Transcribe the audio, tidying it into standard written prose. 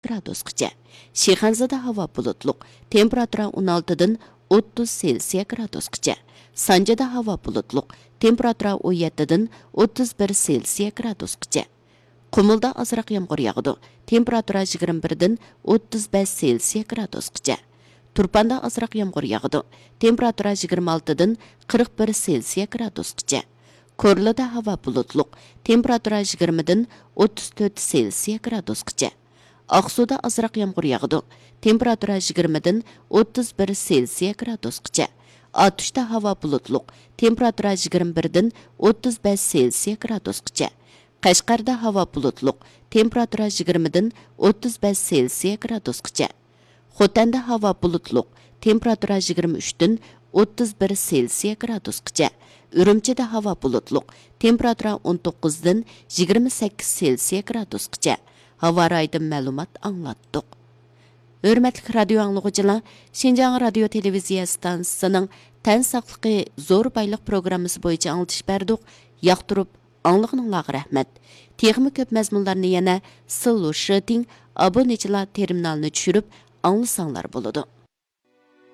gradusgacha. Shixanzada havo bulutluq, temperatura 16 dan 30 Selsiya gradusgacha. Sanjada havo bulutluq, temperatura 17 dan 31 Selsiya gradusgacha. Qumulda azroq yomg'ir yog'di, temperatura 21 dan 35 Selsiya gradusgacha. Turpanda azroq yomg'ir yog'di, temperatura 26 dan 41 Selsiya gradusgacha. Korlada havo bulutluq, temperatura 20 dan 34 Selsiya gradusgacha. Aqsuda azroq yomg'ir yog'di, temperatura 20 dan 31 Selsiya gradusgacha. Atuşda havo bulutluq, temperatura 21 dan 35 Selsiya gradusgacha. Qashqarda havo bulutluq, temperatura 20 dan 35 Selsiya gradusgacha. Xotanda havo bulutluq, temperatura 23 dan 31 Selsiya gradusgacha. Ürümçide havo bulutluq, temperatura 19 dan 28 Selsiya gradusgacha. Havo raydan ma'lumot anglatdik. Hürmetli radio anlıqçılar, Şinjan Radio Televiziya stansiyasının tən saqlıqı zor bayliq programmasi boyunca anlatış berdik. Yaqtırıb anlığınızға rəhmət. Texmi köp məzmunlarını yana Sıllu Şıting aboneçilar terminalını düşürüb anlasanlar buludu.